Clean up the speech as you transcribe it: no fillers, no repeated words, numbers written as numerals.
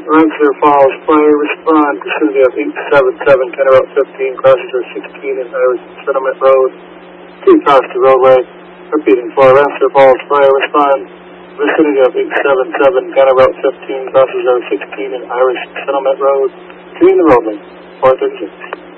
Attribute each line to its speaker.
Speaker 1: Rensselaer Falls, fire respond to City of 877, County Route 15, crosses Route 16 and Irish Settlement Road, 2 Costa Roadway. Repeating for Rensselaer Falls, fire respond to City of 877, County Route 15, crosses Route 16 and Irish Settlement Road, between the roadway, 436.